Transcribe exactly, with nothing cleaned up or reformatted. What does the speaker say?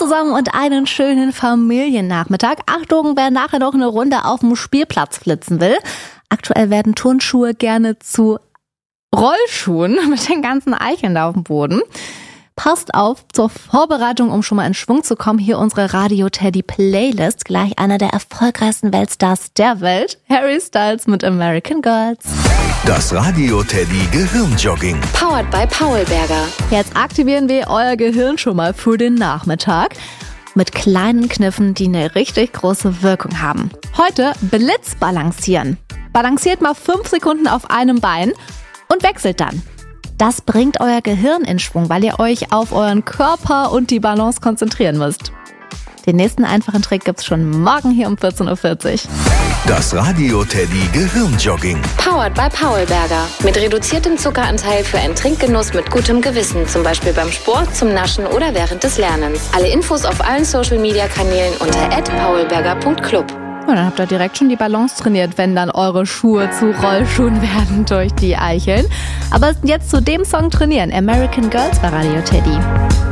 zusammen und einen schönen Familiennachmittag. Achtung, wer nachher noch eine Runde auf dem Spielplatz flitzen will. Aktuell werden Turnschuhe gerne zu Rollschuhen mit den ganzen Eicheln da auf dem Boden. Passt auf zur Vorbereitung, um schon mal in Schwung zu kommen. Hier unsere Radio-Teddy-Playlist. Gleich einer der erfolgreichsten Weltstars der Welt. Harry Styles mit American Girls. Das Radio-Teddy-Gehirnjogging. Powered by Paulberger. Jetzt aktivieren wir euer Gehirn schon mal für den Nachmittag. Mit kleinen Kniffen, die eine richtig große Wirkung haben. Heute Blitzbalancieren. Balanciert mal fünf Sekunden auf einem Bein und wechselt dann. Das bringt euer Gehirn in Schwung, weil ihr euch auf euren Körper und die Balance konzentrieren müsst. Den nächsten einfachen Trick gibt's schon morgen hier um vierzehn Uhr vierzig. Das Radio-Teddy-Gehirnjogging. Powered by Paulberger. Mit reduziertem Zuckeranteil für einen Trinkgenuss mit gutem Gewissen. Zum Beispiel beim Sport, zum Naschen oder während des Lernens. Alle Infos auf allen Social-Media-Kanälen unter at paulberger punkt club. Und dann habt ihr direkt schon die Balance trainiert, wenn dann eure Schuhe zu Rollschuhen werden durch die Eicheln. Aber jetzt zu dem Song trainieren. American Girls bei Radio Teddy.